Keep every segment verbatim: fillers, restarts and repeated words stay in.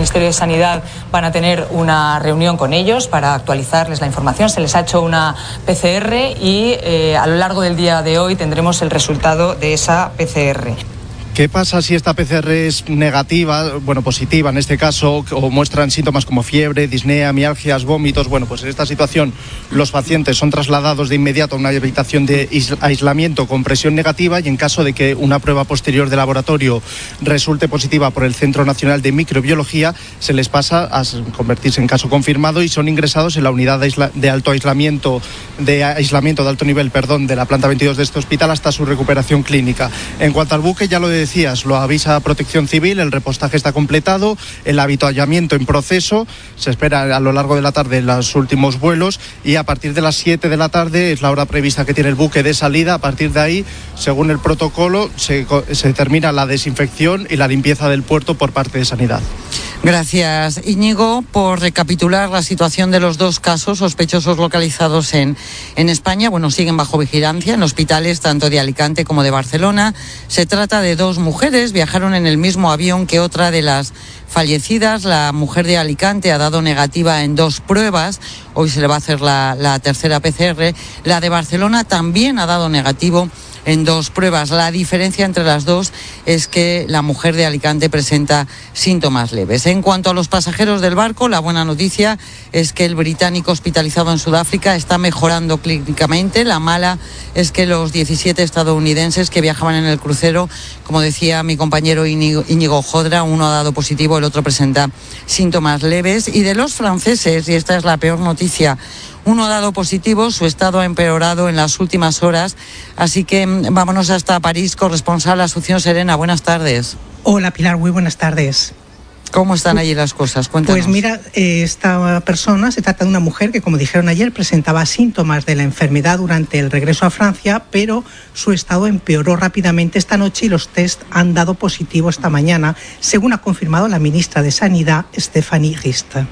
Ministerio de Sanidad van a tener una reunión con ellos para actualizarles la información. Se les ha hecho una P C R y eh, a lo largo del día de hoy tendremos el resultado de esa P C R. ¿Qué pasa si esta P C R es negativa, bueno, positiva en este caso, o muestran síntomas como fiebre, disnea, mialgias, vómitos? Bueno, pues en esta situación los pacientes son trasladados de inmediato a una habitación de aislamiento con presión negativa y en caso de que una prueba posterior de laboratorio resulte positiva por el Centro Nacional de Microbiología, se les pasa a convertirse en caso confirmado y son ingresados en la unidad de, aisla- de alto aislamiento, de aislamiento de alto nivel, perdón, de la planta veintidós de este hospital hasta su recuperación clínica. En cuanto al buque, ya lo decías, lo avisa Protección Civil, el repostaje está completado, el avituallamiento en proceso, se espera a lo largo de la tarde los últimos vuelos y a partir de las siete de la tarde es la hora prevista que tiene el buque de salida. A partir de ahí, según el protocolo, se, se termina la desinfección y la limpieza del puerto por parte de Sanidad. Gracias, Íñigo, por recapitular la situación de los dos casos sospechosos localizados en, en España. Bueno, siguen bajo vigilancia en hospitales tanto de Alicante como de Barcelona. Se trata de dos mujeres, viajaron en el mismo avión que otra de las fallecidas. La mujer de Alicante ha dado negativa en dos pruebas. Hoy se le va a hacer la, la tercera P C R. La de Barcelona también ha dado negativo en dos pruebas. La diferencia entre las dos es que la mujer de Alicante presenta síntomas leves. En cuanto a los pasajeros del barco, la buena noticia es que el británico hospitalizado en Sudáfrica está mejorando clínicamente. La mala es que los diecisiete estadounidenses que viajaban en el crucero, como decía mi compañero Íñigo, Íñigo Jodra, uno ha dado positivo, el otro presenta síntomas leves. Y de los franceses, y esta es la peor noticia, uno ha dado positivo, su estado ha empeorado en las últimas horas, así que vámonos hasta París. Corresponsal Asunción Serena, buenas tardes. Hola Pilar, muy buenas tardes. ¿Cómo están allí las cosas? Cuéntanos. Pues mira, esta persona se trata de una mujer que, como dijeron ayer, presentaba síntomas de la enfermedad durante el regreso a Francia, pero su estado empeoró rápidamente esta noche y los test han dado positivo esta mañana, según ha confirmado la ministra de Sanidad, Stéphanie Rist.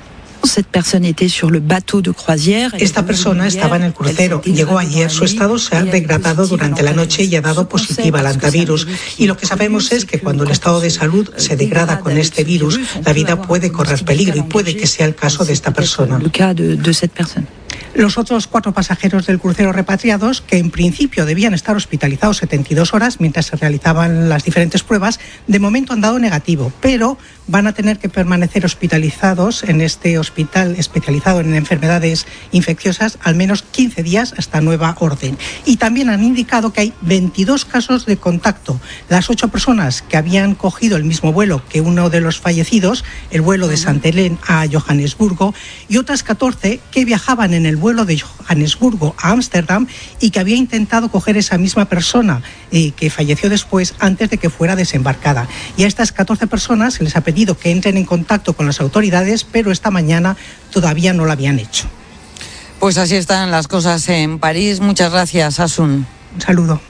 Esta persona estaba en el crucero, llegó ayer, su estado se ha degradado durante la noche y ha dado positiva al hantavirus. Y lo que sabemos es que cuando el estado de salud se degrada con este virus, la vida puede correr peligro y puede que sea el caso de esta persona. Los otros cuatro pasajeros del crucero repatriados, que en principio debían estar hospitalizados setenta y dos horas mientras se realizaban las diferentes pruebas, de momento han dado negativo, pero van a tener que permanecer hospitalizados en este hospital especializado en enfermedades infecciosas al menos quince días hasta nueva orden. Y también han indicado que hay veintidós casos de contacto. Las ocho personas que habían cogido el mismo vuelo que uno de los fallecidos, el vuelo de Saint-Hélène a Johannesburgo, y otras catorce que viajaban en el vuelo de Johannesburgo a Ámsterdam y que había intentado coger esa misma persona y que falleció después antes de que fuera desembarcada. Y a estas catorce personas se les ha pedido que entren en contacto con las autoridades, pero esta mañana todavía no lo habían hecho. Pues así están las cosas en París. Muchas gracias, Asun. Un saludo.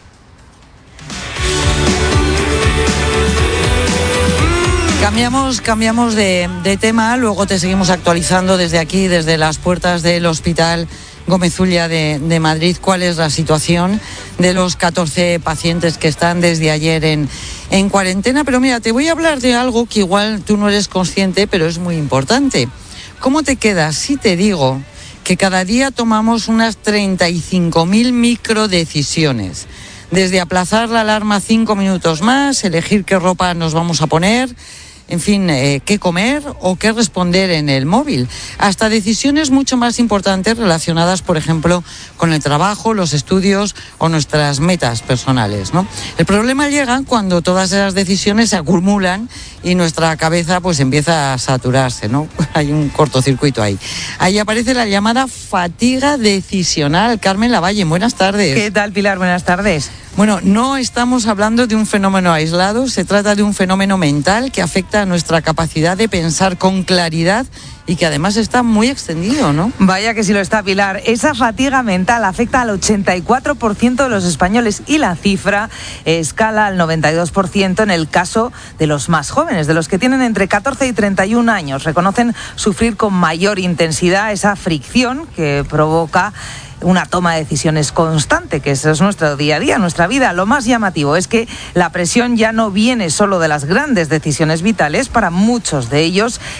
Cambiamos, cambiamos de, de tema, luego te seguimos actualizando desde aquí, desde las puertas del Hospital Gómez Ulla de, de Madrid, cuál es la situación de los catorce pacientes que están desde ayer en, en cuarentena. Pero mira, te voy a hablar de algo que igual tú no eres consciente, pero es muy importante. ¿Cómo te quedas si te digo que cada día tomamos unas treinta y cinco mil microdecisiones? Desde aplazar la alarma cinco minutos más, elegir qué ropa nos vamos a poner, en fin, eh, qué comer o qué responder en el móvil, hasta decisiones mucho más importantes relacionadas, por ejemplo, con el trabajo, los estudios o nuestras metas personales, ¿no? El problema llega cuando todas esas decisiones se acumulan y nuestra cabeza pues empieza a saturarse, ¿no? Hay un cortocircuito ahí. Ahí aparece la llamada fatiga decisional. Carmen Lavalle, buenas tardes. ¿Qué tal, Pilar? Buenas tardes. Bueno, no estamos hablando de un fenómeno aislado, se trata de un fenómeno mental que afecta a nuestra capacidad de pensar con claridad y que además está muy extendido, ¿no? Vaya que sí lo está, Pilar. Esa fatiga mental afecta al ochenta y cuatro por ciento de los españoles y la cifra escala al noventa y dos por ciento en el caso de los más jóvenes, de los que tienen entre catorce y treinta y un años. Reconocen sufrir con mayor intensidad esa fricción que provoca una toma de decisiones constante, que eso es nuestro día a día, nuestra vida. Lo más llamativo es que la presión ya no viene solo de las grandes decisiones vitales. Para muchos de ellos